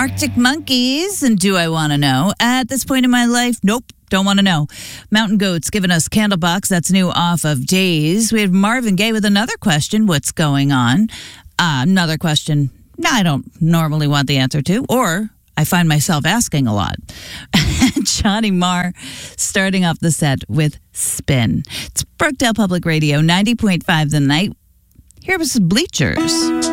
Arctic Monkeys, and Do I Want to Know? At this point in my life, nope. Don't want to know. Mountain Goats giving us Candlebox. That's new off of Days. We have Marvin Gaye with another question. What's going on? Another question I don't normally want the answer to, or I find myself asking a lot. Johnny Marr starting off the set with Spin. It's Brookdale Public Radio, 90.5 The Night. Here was Bleachers.